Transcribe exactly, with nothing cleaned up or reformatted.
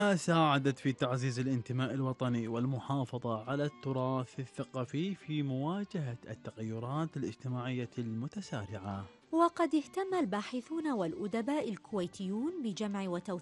ساعدت في تعزيز الانتماء الوطني والمحافظة على التراث الثقافي في مواجهة التغيرات الاجتماعية المتسارعة. وقد اهتم الباحثون والأدباء الكويتيون بجمع وتوثيق